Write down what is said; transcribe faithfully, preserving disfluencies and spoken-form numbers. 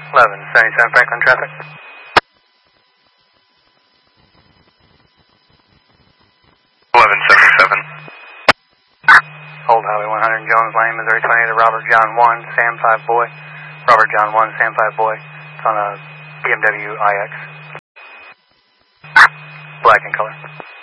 eleven seventy-seven Franklin traffic. eleven seventy-seven. Hold Highway one hundred Jones Lane, Missouri twenty to Robert John one, Sam five Boy. Robert John one, Sam five Boy. It's on a B M W I X. Black in color.